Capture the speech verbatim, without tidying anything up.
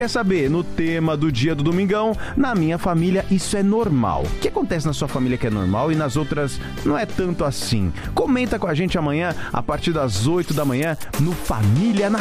Quer saber, no tema do dia do Domingão, na minha família isso é normal. O que acontece na sua família que é normal e nas outras não é tanto assim? Comenta com a gente amanhã, a partir das oito da manhã, no Família na